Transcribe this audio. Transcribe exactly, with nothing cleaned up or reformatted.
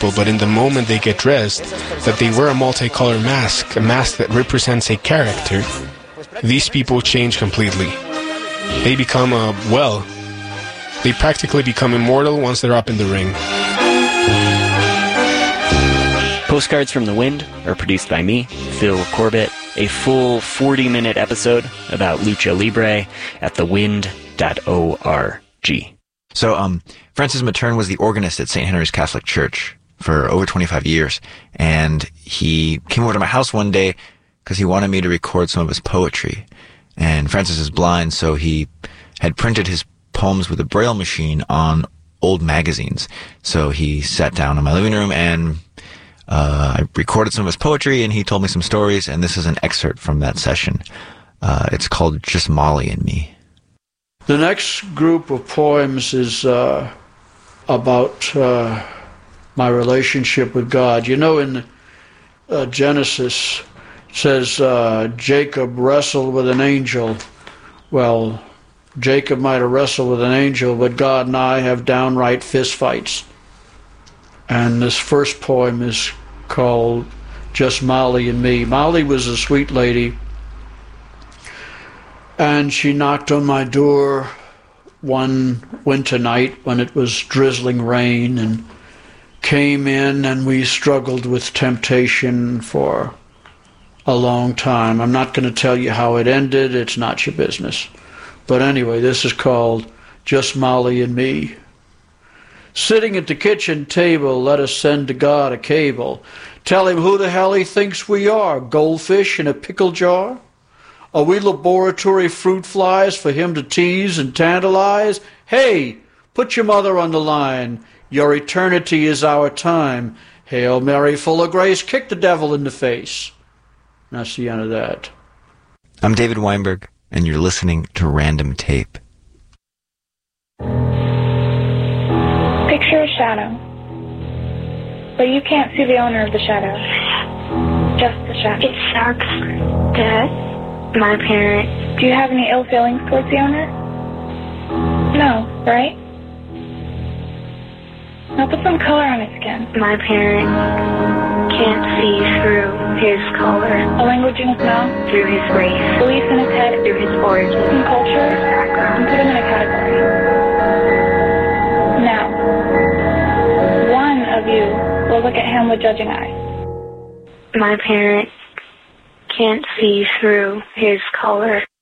people, but in the moment they get dressed, that they wear a multicolored mask, a mask that represents a character, these people change completely. They become, a, well, they practically become immortal once they're up in the ring. Postcards from the Wind are produced by me, Phil Corbett. A full forty-minute episode about Lucha Libre at the wind dot org. So, um, Francis Materne was the organist at Saint Henry's Catholic Church for over twenty-five years, and he came over to my house one day because he wanted me to record some of his poetry. And Francis is blind, so he had printed his poems with a Braille machine on old magazines. So he sat down in my living room and Uh, I recorded some of his poetry, and he told me some stories, and this is an excerpt from that session. Uh, it's called Just Molly and Me. The next group of poems is uh, about uh, my relationship with God. You know, in uh, Genesis, it says uh, Jacob wrestled with an angel. Well, Jacob might have wrestled with an angel, but God and I have downright fistfights. And this first poem is called Just Molly and Me. Molly was a sweet lady, and she knocked on my door one winter night when it was drizzling rain, and came in, and we struggled with temptation for a long time. I'm not going to tell you how it ended. It's not your business. But anyway, this is called Just Molly and Me. Sitting at the kitchen table, let us send to God a cable. Tell him who the hell he thinks we are, goldfish in a pickle jar? Are we laboratory fruit flies for him to tease and tantalize? Hey, put your mother on the line. Your eternity is our time. Hail Mary, full of grace, kick the devil in the face. And that's the end of that. I'm David Weinberg, and you're listening to Random Tape. Picture a shadow, but you can't see the owner of the shadow. Just the shadow. It sucks. Dad, my parents. Do you have any ill feelings towards the owner? No, right? Now put some color on his skin. My parents can't see through his color. A language in his mouth. Through his race. Beliefs in his head. Through his origin. Some culture. His background. And put him in a category. Now, one of you will look at him with judging eyes. My parents can't see through his color.